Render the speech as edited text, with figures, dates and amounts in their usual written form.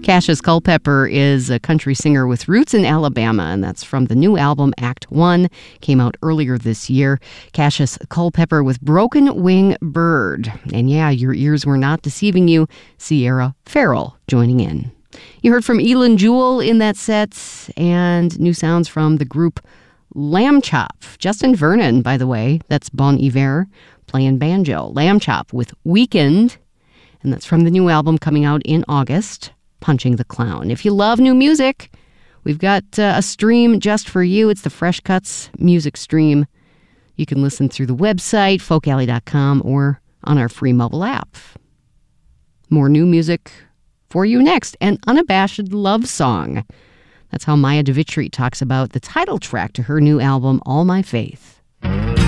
Cassius Culpepper is a country singer with roots in Alabama, and that's from the new album Act One. Came out earlier this year. Cassius Culpepper with Broken Wing Bird. And yeah, your ears were not deceiving you. Sierra Farrell joining in. You heard from Elin Jewell in that set, and new sounds from the group Lamb Chop. Justin Vernon, by the way, that's Bon Iver, playing banjo. Lamb Chop with Weekend, and that's from the new album coming out in August, Punching the Clown. If you love new music, we've got a stream just for you. It's the Fresh Cuts music stream. You can listen through the website, folkalley.com, or on our free mobile app. More new music for you next, an unabashed love song. That's how Maya DeVitri talks about the title track to her new album, All My Faith.